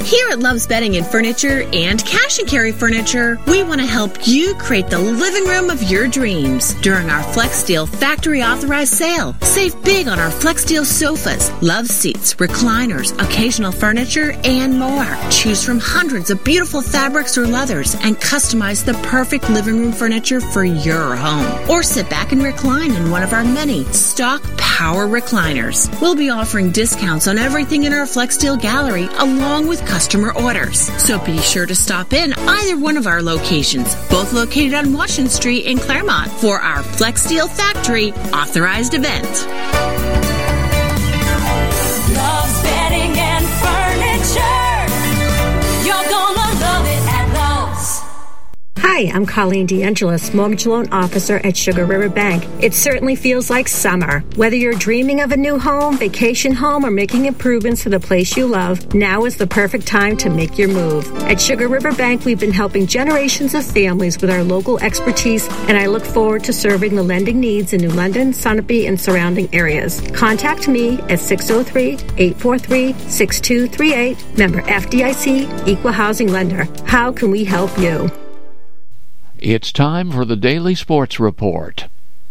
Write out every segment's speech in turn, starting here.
Here at Love's Bedding and Furniture and Cash and Carry Furniture, we want to help you create the living room of your dreams. During our FlexSteel factory authorized sale, save big on our FlexSteel sofas, love seats, recliners, occasional furniture, and more. Choose from hundreds of beautiful fabrics or leathers and customize the perfect living room furniture for your home. Or sit back and recline in one of our many stock power recliners. We'll be offering discounts on everything in our FlexSteel gallery along with customer orders. So be sure to stop in either one of our locations, both located on Washington Street in Claremont, for our FlexSteel Factory authorized event. Love's Bedding and Furniture. You're gonna love it at Love's. Hi, I'm Colleen DeAngelis, Mortgage Loan Officer at Sugar River Bank. It certainly feels like summer. Whether you're dreaming of a new home, vacation home, or making improvements to the place you love, now is the perfect time to make your move. At Sugar River Bank, we've been helping generations of families with our local expertise, and I look forward to serving the lending needs in New London, Sunapee, and surrounding areas. Contact me at 603-843-6238, member FDIC, Equal Housing Lender. How can we help you? It's time for the Daily Sports Report.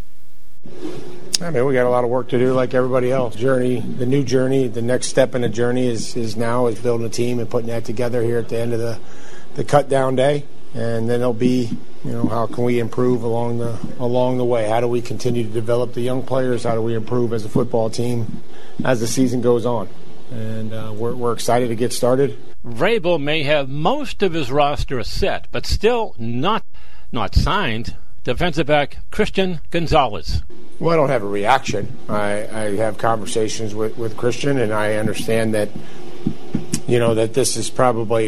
I mean, we got a lot of work to do like everybody else. The new journey, the next step in the journey is building a team and putting that together here at the end of the cut down day. And then it'll be, how can we improve along the way? How do we continue to develop the young players? How do we improve as a football team as the season goes on? And we're excited to get started. Vrabel may have most of his roster set, but still not signed. Defensive back Christian Gonzalez. Well, I don't have a reaction. I have conversations with Christian, and I understand that, that this is probably